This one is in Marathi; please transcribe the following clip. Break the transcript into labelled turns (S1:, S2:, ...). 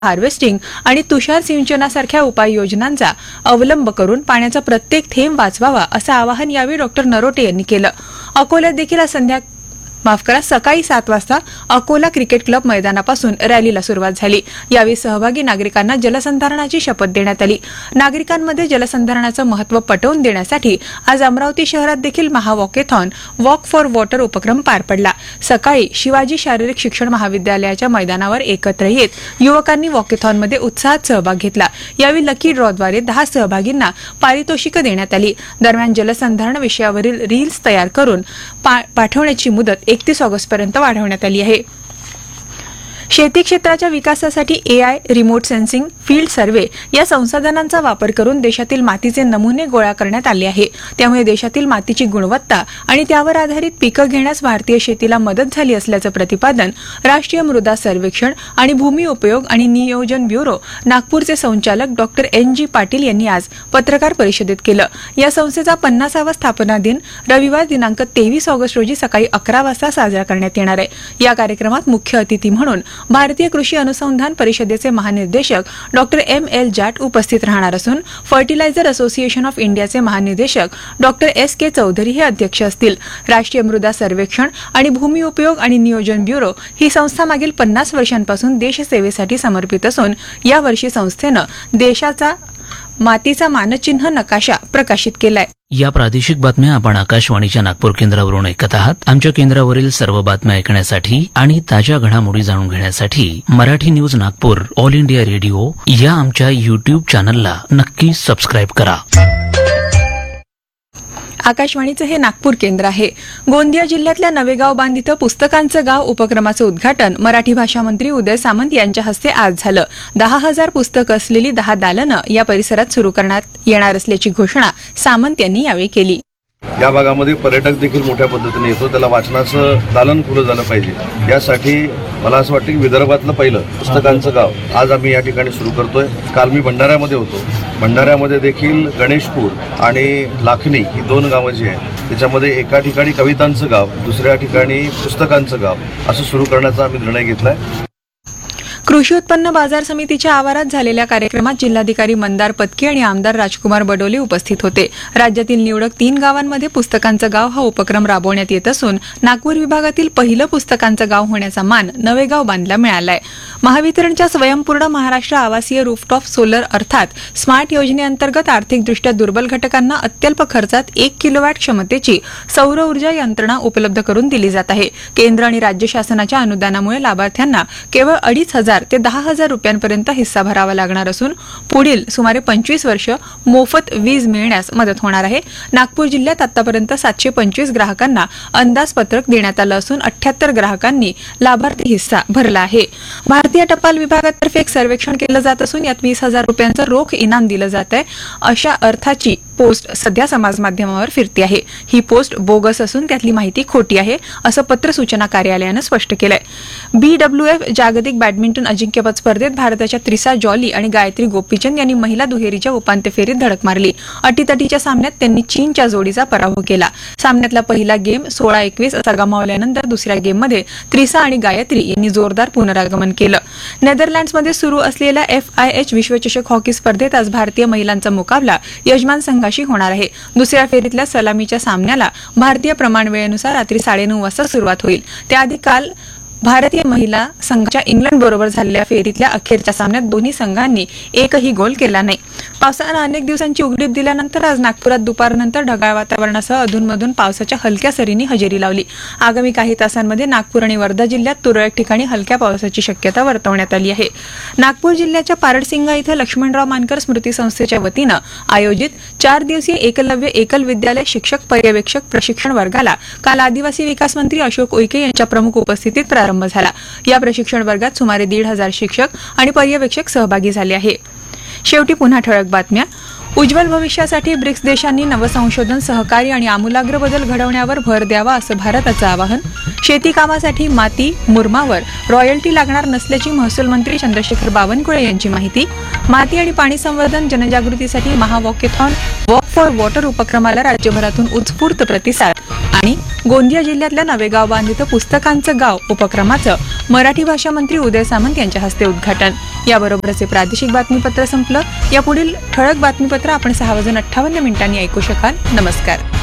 S1: हार्वेस्टिंग आणि तुषार सिंचनासारख्या उपाययोजनांचा अवलंब करून पाण्याचा प्रत्येक थेंब वाचवावा असं आवाहन यावेळी डॉक्टर नरोटे यांनी केलं. अकोल्यात देखील आज सकाळी 7 वाजता अकोला क्रिकेट क्लब मैदानापासून रॅलीला सुरुवात झाली. यावेळी सहभागी नागरिकांना जलसंधारणाची शपथ देण्यात आली. नागरिकांमध्ये जलसंधारणाचं महत्त्व पटवून देण्यासाठी आज अमरावती शहरात देखील महावॉकेथॉन वॉक फॉर वॉटर उपक्रम पार पडला. सकाळी शिवाजी शारीरिक शिक्षण महाविद्यालयाच्या मैदानावर एकत्र येत युवकांनी वॉकेथॉनमध्ये उत्साहात सहभाग घेतला. यावेळी लकी ड्रॉद्वारे 10 सहभागींना पारितोषिकं देण्यात आली. दरम्यान जलसंधारण विषयावरील रील्स तयार करून पाठवण्याची मुदत 31 ऑगस्टपर्यंत वाढवण्यात आली आहे. शेती क्षेत्राच्या विकासासाठी AI, remote sensing, field survey या संसाधनांचा वापर करून देशातील मातीचे नमुने गोळा करण्यात आले आहे. त्यामुळे देशातील मातीची गुणवत्ता आणि त्यावर आधारित पिकं घेण्यास भारतीय शेतीला मदत झाली असल्याचं प्रतिपादन राष्ट्रीय मृदा सर्वेक्षण आणि भूमी उपयोग आणि नियोजन ब्युरो नागपूरचे संचालक डॉक्टर NG पाटील यांनी आज पत्रकार परिषदेत केलं. या संस्थेचा 50वा स्थापना दिन रविवार दिनांक 23 ऑगस्ट रोजी सकाळी 11 वाजता साजरा करण्यात येणार आहे. या कार्यक्रमात मुख्य अतिथी म्हणून भारतीय कृषी अनुसंधान परिषदेचे महानिर्देशक डॉक्टर ML जाट उपस्थित राहणार असून फर्टिलायझर असोसिएशन ऑफ इंडियाचे महानिदेशक डॉक्टर SK चौधरी हे अध्यक्ष असतील. राष्ट्रीय मृदा सर्वेक्षण आणि भूमी उपयोग आणि नियोजन ब्युरो ही संस्था मागील 50 वर्षांपासून देशसेवेसाठी समर्पित असून यावर्षी संस्थेनं देशाचा मातीचा मानचिन्ह नकाशा प्रकाशित केलाय.
S2: या प्रादेशिक बातम्या आपण आकाशवाणीच्या नागपूर केंद्रावरून ऐकत आहात. आमच्या केंद्रावरील सर्व बातम्या ऐकण्यासाठी आणि ताज्या घडामोडी जाणून घेण्यासाठी Marathi news Nagpur all India radio या आमच्या YouTube चॅनलला नक्की सबस्क्राईब करा.
S1: आकाशवाणीचं हे नागपूर केंद्र आहे. गोंदिया जिल्ह्यातल्या नवेगाव बांध इथं पुस्तकांचं गाव उपक्रमाचं उद्घाटन मराठी भाषा मंत्री उदय सामंत यांच्या हस्ते आज झालं. 10,000 पुस्तकं असलेली 10 दालनं या परिसरात सुरू करण्यात येणार असल्याची घोषणा सामंत यांनी यावेळी केली.
S3: या भागामध्ये पर्यटक देखील मोठ्या पद्धतीने येतो, त्याला वाचनाचं दालन खुलं झालं पाहिजे. यासाठी मला असं वाटतं की विदर्भातलं पहिलं पुस्तकांचं गाव आज आम्ही या ठिकाणी सुरू करतोय. काल मी भंडाऱ्यामध्ये होतो. भंडाऱ्यामध्ये देखील गणेशपूर आणि लाखनी ही 2 गावं जी आहेत त्याच्यामध्ये एका ठिकाणी कवितांचं गाव, दुसऱ्या ठिकाणी पुस्तकांचं गाव असं सुरू करण्याचा आम्ही निर्णय घेतलाय.
S1: कृषी उत्पन्न बाजार समितीच्या आवारात झालेल्या कार्यक्रमात जिल्हाधिकारी मंदार पत्की आणि आमदार राजकुमार बडोले उपस्थित होते. राज्यातील निवडक 3 गावांमध्ये पुस्तकांचं गाव हा उपक्रम राबवण्यात येत असून नागपूर विभागातील पहिलं पुस्तकांचं गाव होण्याचा मान नवेगाव बांधला मिळालाय. महावितरणच्या स्वयंपूर्ण महाराष्ट्र आवासीय रूफटॉप सोलर अर्थात स्मार्ट योजनेअंतर्गत आर्थिकदृष्ट्या दुर्बल घटकांना अत्यल्प खर्चात 1 किलोवॅट क्षमतेची सौर ऊर्जा यंत्रणा उपलब्ध करून दिली जात आहे. केंद्र आणि राज्य शासनाच्या अनुदानामुळे लाभार्थ्यांना केवळ 2,500 ते 10,000 रुपयांपर्यंत हिस्सा भरावा लागणार असून पुढील सुमारे 25 वर्ष मोफत वीज मिळण्यास मदत होणार आहे. नागपूर जिल्ह्यात आतापर्यंत 725 ग्राहकांना अंदाजपत्रक देण्यात आलं असून 78 ग्राहकांनी लाभार्थी हिस्सा भरला आहे. भारतीय टपाल विभागातर्फे एक सर्वेक्षण केलं जात असून यात 20,000 रुपयांचं रोख इनाम दिलं जात आहे. अशा अर्थाची पोस्ट सध्या समाजमाध्यमावर फिरते आहे. ही पोस्ट बोगस असून त्यातली माहिती खोटी आहे असं पत्र सूचना कार्यालयानं स्पष्ट केलंय. BWF जागतिक बॅडमिंटन अजिंक्यपद स्पर्धेत भारताच्या त्रिसा जॉली आणि गायत्री गोपीचंद यांनी महिला दुहेरीच्या उपांत्य फेरीत धडक मारली. अटीतटीच्या सामन्यात त्यांनी चीनच्या जोडीचा पराभव केला. सामन्यातला पहिला गेम 16-21 असा गमावल्यानंतर दुसऱ्या गेममध्ये त्रिसा आणि गायत्री यांनी जोरदार पुनरागमन केलं. नेदरलँड्समध्ये सुरू असलेल्या FIH विश्वचषक हॉकी स्पर्धेत आज भारतीय महिलांचा मुकाबला यजमान संघाशी होणार आहे. दुसऱ्या फेरीतल्या सलामीच्या सामन्याला भारतीय प्रमाण वेळेनुसार रात्री 9:30 वाजता सुरुवात होईल. त्याआधी काल भारतीय महिला संघाच्या इंग्लंड बरोबर झालेल्या फेरीतल्या अखेरच्या सामन्यात दोन्ही संघांनी एकही गोल केला नाही. पावसानं अनेक दिवसांची उघडीप दिल्यानंतर आज नागपुरात दुपारनंतर ढगाळ वातावरणासह अधूनमधून पावसाच्या हलक्या सरींनी हजेरी लावली. आगामी काही तासांमध्ये नागपूर आणि वर्धा जिल्ह्यात तुरळक ठिकाणी हलक्या पावसाची शक्यता वर्तवण्यात आली आहे. नागपूर जिल्ह्याच्या पारडसिंगा इथं लक्ष्मणराव मानकर स्मृती संस्थेच्या वतीनं आयोजित 4 दिवसीय एकलव्य एकल विद्यालय शिक्षक पर्यवेक्षक प्रशिक्षण वर्गाला काल आदिवासी विकास मंत्री अशोक उईके यांच्या प्रमुख उपस्थितीत प्रारंभ झाला. या प्रशिक्षण वर्गात सुमारे 1,500 शिक्षक आणि पर्यवेक्षक सहभागी झाले आहे. शेवटी पुन्हा ठळक बातम्या. उज्ज्वल भविष्यासाठी ब्रिक्स देशांनी नवसंशोधन, सहकार्य आणि आमूलाग्र बदल घडवण्यावर भर द्यावा असं भारताचं आवाहन. शेती कामासाठी माती, मुरमावर रॉयल्टी लागणार नसल्याची महसूल मंत्री चंद्रशेखर बावनकुळे यांची माहिती. माती आणि पाणी संवर्धन जनजागृतीसाठी महावॉकेथॉन वॉक फॉर वॉटर उपक्रमाला राज्यभरातून उत्स्फूर्त प्रतिसाद. आणि गोंदिया जिल्ह्यातल्या नवेगाव बांध इथं पुस्तकांचं गाव उपक्रमाचं मराठी भाषा मंत्री उदय सामंत यांच्या हस्ते उद्घाटन. याबरोबरच हे प्रादेशिक बातमीपत्र संपलं. यापुढील ठळक बातमीपत्र आपण 6:58 ऐकू शकाल. नमस्कार.